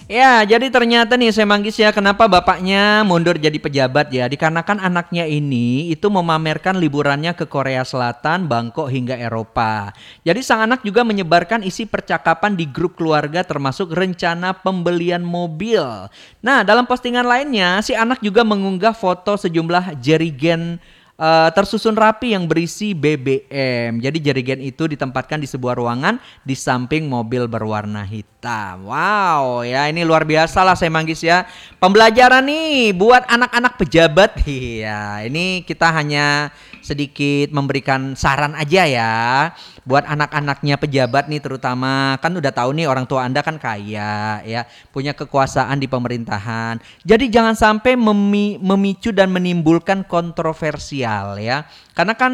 Ya, jadi ternyata nih saya manggis ya, kenapa bapaknya mundur jadi pejabat ya? Dikarenakan anaknya ini itu memamerkan liburannya ke Korea Selatan, Bangkok hingga Eropa. Jadi sang anak juga menyebarkan isi percakapan di grup keluarga termasuk rencana pembelian mobil. Nah, dalam postingan lainnya, si anak juga mengunggah foto sejumlah jerigen tersusun rapi yang berisi BBM. Jadi jerigen itu ditempatkan di sebuah ruangan di samping mobil berwarna hitam. Wow, ya ini luar biasa lah saya manggis ya. Pembelajaran nih buat anak-anak pejabat. Iya, ini kita hanya sedikit memberikan saran aja ya buat anak-anaknya pejabat nih, terutama kan udah tahu nih orang tua Anda kan kaya ya, punya kekuasaan di pemerintahan. Jadi jangan sampai memicu dan menimbulkan kontroversial ya. Karena kan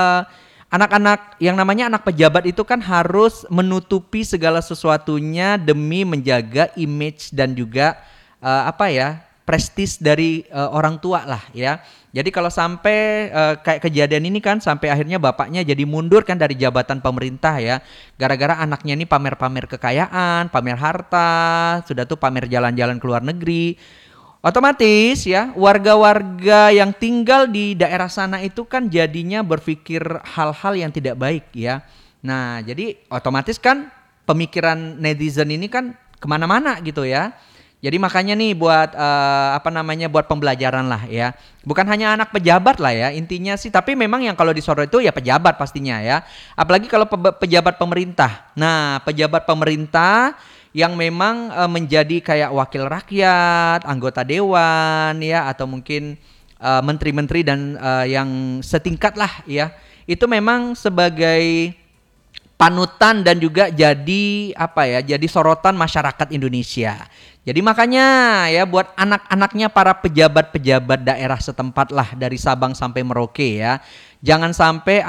anak-anak yang namanya anak pejabat itu kan harus menutupi segala sesuatunya demi menjaga image dan juga apa ya, prestis dari orang tua lah ya. Jadi kalau sampai kayak kejadian ini kan sampai akhirnya bapaknya jadi mundur kan dari jabatan pemerintah ya. Gara-gara anaknya ini pamer-pamer kekayaan, pamer harta, sudah tuh pamer jalan-jalan ke luar negeri. Otomatis ya warga-warga yang tinggal di daerah sana itu kan jadinya berpikir hal-hal yang tidak baik ya. Nah jadi otomatis kan pemikiran netizen ini kan kemana-mana gitu ya. Jadi makanya nih buat apa namanya, buat pembelajaran lah ya. Bukan hanya anak pejabat lah ya intinya sih, tapi memang yang kalau disorot itu ya pejabat pastinya ya. Apalagi kalau pejabat pemerintah. Nah, pejabat pemerintah yang memang menjadi kayak wakil rakyat, anggota dewan ya, atau mungkin menteri-menteri dan yang setingkat lah ya. Itu memang sebagai panutan dan juga jadi apa ya, jadi sorotan masyarakat Indonesia. Jadi makanya ya buat anak-anaknya para pejabat-pejabat daerah setempat lah dari Sabang sampai Merauke ya, jangan sampai